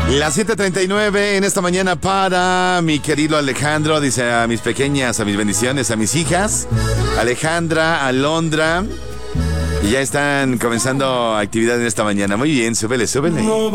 Las 7:39 en esta mañana para mi querido Alejandro. Dice a mis pequeñas, a mis bendiciones, a mis hijas, Alejandra, Alondra. Y ya están comenzando actividad en esta mañana. Muy bien, súbele.